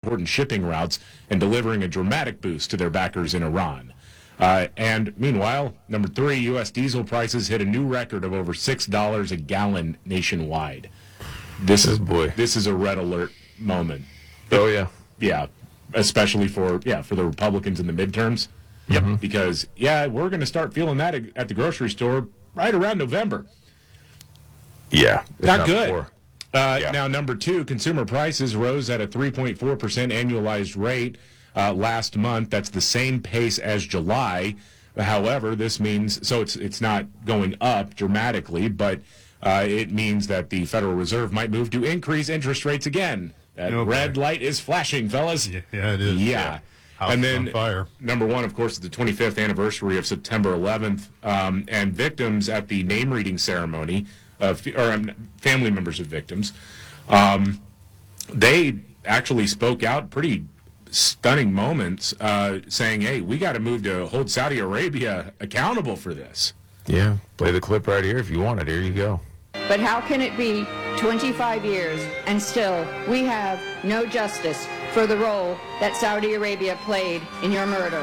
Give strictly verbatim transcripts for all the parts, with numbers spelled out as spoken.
important shipping routes and delivering a dramatic boost to their backers in Iran. Uh, and meanwhile, number three, U S diesel prices hit a new record of over six dollars a gallon nationwide. This is boy. This is a red alert moment. Oh yeah, yeah, especially for yeah for the Republicans in the midterms. Yep. Mm-hmm. Because yeah, we're going to start feeling that at the grocery store right around November. Yeah, not, not good. Uh, yeah. Now, number two, consumer prices rose at a three point four percent annualized rate uh, last month. That's the same pace as July. However, this means so it's it's not going up dramatically, but uh, it means that the Federal Reserve might move to increase interest rates again. That okay. red light is flashing, fellas. Yeah, yeah it is. Yeah. yeah. House and then on fire. Number one, of course, is the twenty-fifth anniversary of September eleventh, um, and victims at the name reading ceremony, uh, or um, family members of victims, um, they actually spoke out pretty stunning moments, uh, saying, "Hey, we got to move to hold Saudi Arabia accountable for this." Yeah, play the clip right here if you want it. Here you go. But how can it be twenty-five years and still we have no justice for the role that Saudi Arabia played in your murder?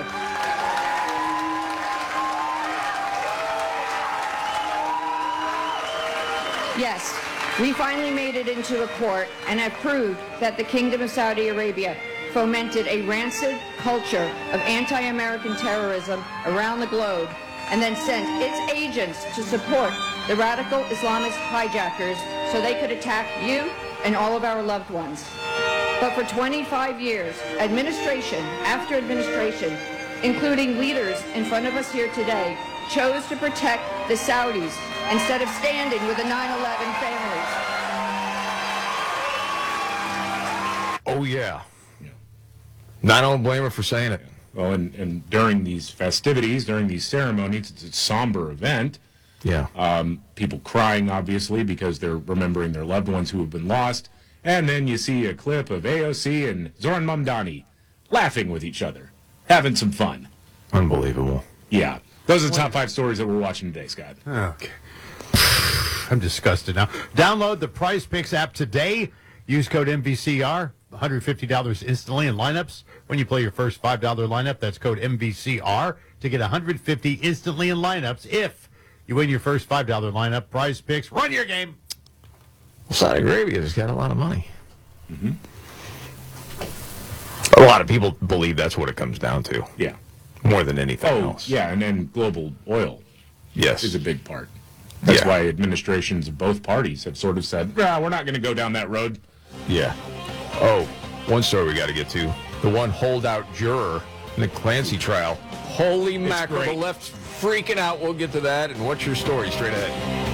Yes, we finally made it into a court and have proved that the Kingdom of Saudi Arabia fomented a rancid culture of anti-American terrorism around the globe and then sent its agents to support the radical Islamist hijackers so they could attack you and all of our loved ones. But for twenty-five years, administration after administration, including leaders in front of us here today, chose to protect the Saudis instead of standing with the nine eleven families. Oh, yeah. yeah. I don't blame her for saying it. Well, and, and during these festivities, during these ceremonies, it's a somber event. Yeah. Um, people crying, obviously, because they're remembering their loved ones who have been lost. And then you see a clip of A O C and Zoran Mamdani laughing with each other, having some fun. Unbelievable. Yeah. Those are the top five stories that we're watching today, Scott. Okay. I'm disgusted now. Download the Prize Picks app today. Use code M V C R. one hundred fifty dollars instantly in lineups. When you play your first five dollar lineup, that's code M V C R to get one hundred fifty dollars instantly in lineups. If you win your first five dollar lineup, Prize Picks, run your game. Well, Saudi Arabia has got a lot of money. Mm-hmm. A lot of people believe that's what it comes down to. Yeah. More than anything oh, else. Yeah, and then global oil yes. is a big part. That's yeah. why administrations of both parties have sort of said, nah, we're not going to go down that road. Yeah. Oh, one story we got to get to. The one holdout juror in the Clancy trial. Holy mackerel, the left's freaking out. We'll get to that. And what's your story straight ahead?